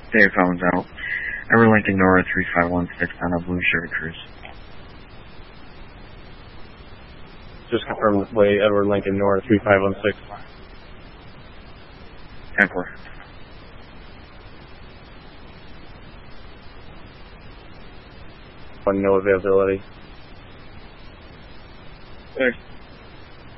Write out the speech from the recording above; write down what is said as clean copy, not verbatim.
Dave phones out. Edward Lincoln Nora 3516 on a Blue Chevy Cruise. Just confirm this way, Edward Lincoln Nora 3516. 10-4. No availability. Thanks.